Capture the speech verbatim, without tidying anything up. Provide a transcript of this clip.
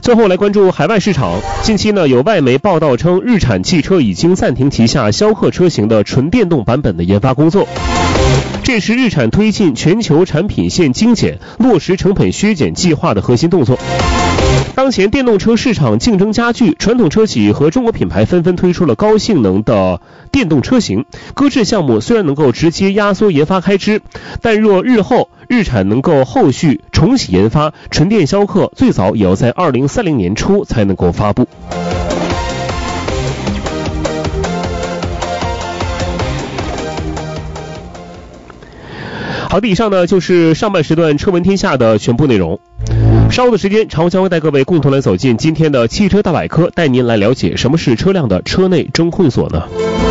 最后来关注海外市场。近期呢，有外媒报道称，日产汽车已经暂停旗下逍客车型的纯电动版本的研发工作。这是日产推进全球产品线精简、落实成本削减计划的核心动作。当前电动车市场竞争加剧，传统车企和中国品牌纷纷推出了高性能的电动车型。搁置项目虽然能够直接压缩研发开支，但若日后日产能够后续重启研发，纯电逍客最早也要在二零三零年初才能够发布。好的，以上呢就是上半时段车闻天下的全部内容。稍后的时间，常将会带各位共同来走进今天的汽车大百科，带您来了解什么是车辆的车内中会所呢？